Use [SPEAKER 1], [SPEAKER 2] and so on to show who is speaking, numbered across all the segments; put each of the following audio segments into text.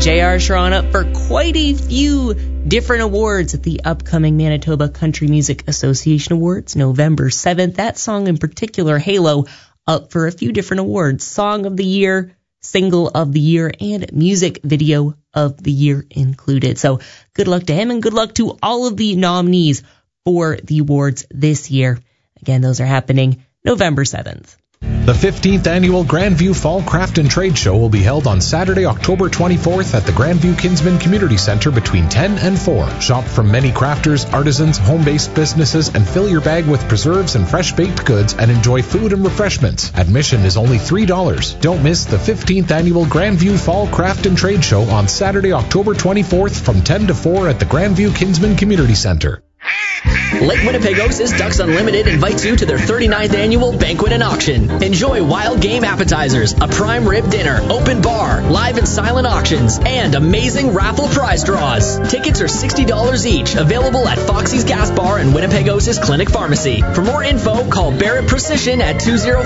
[SPEAKER 1] J.R. Sharon up for quite a few different awards at the upcoming Manitoba Country Music Association Awards, November 7th. That song in particular, Halo, up for a few different awards. Song of the Year, Single of the Year, and Music Video of the Year included. So good luck to him and good luck to all of the nominees for the awards this year. Again, those are happening November 7th.
[SPEAKER 2] The 15th Annual Grandview Fall Craft and Trade Show will be held on Saturday, October 24th at the Grandview Kinsman Community Center between 10 and 4. Shop from many crafters, artisans, home-based businesses, and fill your bag with preserves and fresh baked goods and enjoy food and refreshments. Admission is only $3. Don't miss the 15th Annual Grandview Fall Craft and Trade Show on Saturday, October 24th from 10 to 4 at the Grandview Kinsman Community Center.
[SPEAKER 3] Lake Winnipegosis Ducks Unlimited invites you to their 39th annual banquet and auction. Enjoy wild game appetizers, a prime rib dinner, open bar, live and silent auctions, and amazing raffle prize draws. Tickets are $60 each, available at Foxy's Gas Bar and Winnipegosis Clinic Pharmacy. For more info, call Barrett Precision at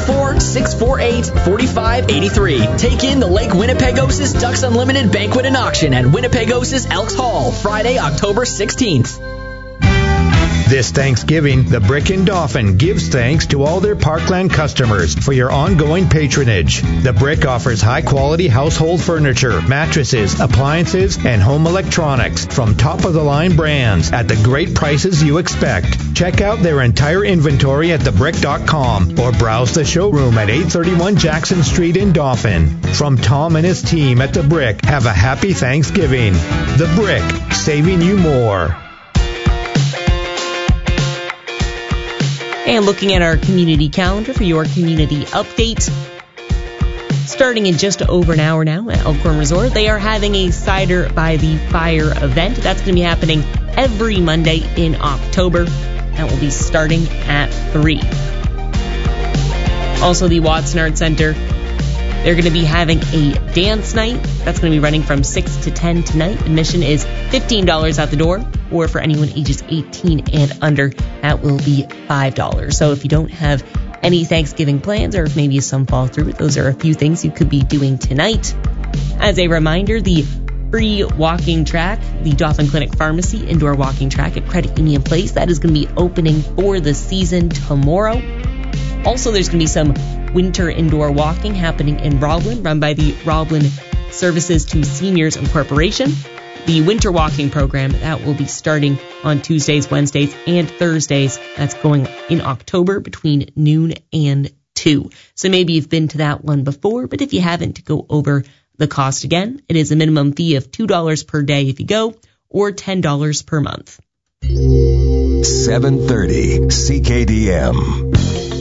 [SPEAKER 3] 204-648-4583. Take in the Lake Winnipegosis Ducks Unlimited banquet and auction at Winnipegosis Elks Hall, Friday, October 16th.
[SPEAKER 4] This Thanksgiving, the Brick and Dauphin gives thanks to all their Parkland customers for your ongoing patronage. The Brick offers high-quality household furniture, mattresses, appliances, and home electronics from top-of-the-line brands at the great prices you expect. Check out their entire inventory at thebrick.com or browse the showroom at 831 Jackson Street in Dauphin. From Tom and his team at The Brick, have a happy Thanksgiving. The Brick, saving you more.
[SPEAKER 1] And looking at our community calendar for your community update. Starting in just over an hour now at Elkhorn Resort, they are having a Cider by the Fire event. That's going to be happening every Monday in October. That will be starting at 3. Also, the Watson Arts Center, they're going to be having a dance night. That's going to be running from 6 to 10 tonight. Admission is $15 out the door, or for anyone ages 18 and under, that will be $5. So if you don't have any Thanksgiving plans, or if maybe some fall through, those are a few things you could be doing tonight. As a reminder, the free walking track, the Dauphin Clinic Pharmacy indoor walking track at Credit Union Place, that is going to be opening for the season tomorrow. Also, there's going to be some winter indoor walking happening in Roblin, run by the Roblin Services to Seniors Incorporation. The winter walking program, that will be starting on Tuesdays, Wednesdays, and Thursdays. That's going in October between noon and 2. So maybe you've been to that one before, but if you haven't, to go over the cost again, it is a minimum fee of $2 per day if you go, or $10 per month.
[SPEAKER 5] 730 CKDM.